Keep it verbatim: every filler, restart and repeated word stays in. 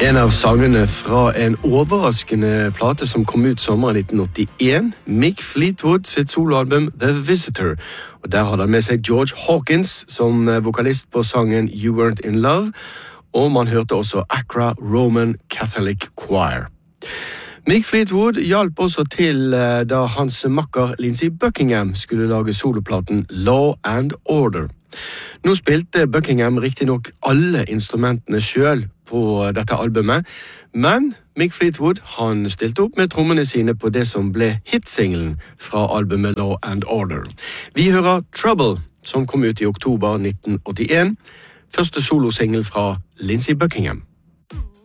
En av sangene fra en overraskende plate som kom ut sommeren nitten åttien, Mick Fleetwood sitt soloalbum The Visitor. Og der hadde han med seg George Hawkins som vokalist på sangen You Weren't In Love, og man hørte også Accra Roman Catholic Choir. Mick Fleetwood hjalp også til da hans makker Lindsey Buckingham skulle lage soloplaten Law and Order. Nå spilte Buckingham riktig nok alle instrumentene selv på dette albumet, men Mick Fleetwood han stilte opp med trommene sine på det som ble hitsingelen fra albumet Law and Order. Vi hører Trouble, som kom ut i oktober nitten åttien, første solosingel fra Lindsey Buckingham.